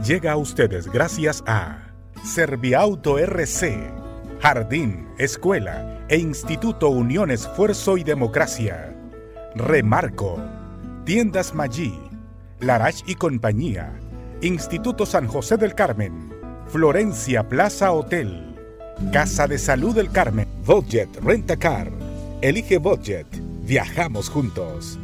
llega a ustedes gracias a Serviauto RC, Jardín, Escuela e Instituto Unión Esfuerzo y Democracia. Remarco, Tiendas Maggi, Larach y Compañía, Instituto San José del Carmen, Florencia Plaza Hotel, Casa de Salud del Carmen, Budget Rent-A-Car. Elige Budget, viajamos juntos.